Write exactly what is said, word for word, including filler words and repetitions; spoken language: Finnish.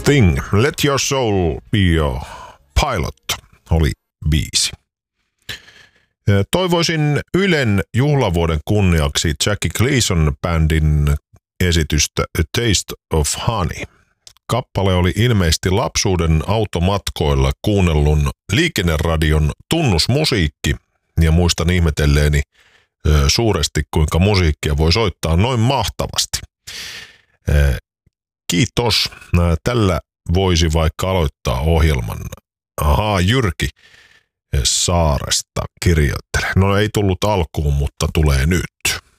Sting, Let Your Soul Be Your Pilot oli biisi. Toivoisin Ylen juhlavuoden kunniaksi Jackie Gleason-bändin esitystä A Taste of Honey. Kappale oli ilmeisesti lapsuuden automatkoilla kuunnellun liikenneradion tunnusmusiikki, ja muistan ihmetelleeni suuresti, kuinka musiikkia voi soittaa noin mahtavasti. Kiitos. Tällä voisi vaikka aloittaa ohjelman. Ahaa, Jyrki Saaresta kirjoittelee. No ei tullut alkuun, mutta tulee nyt.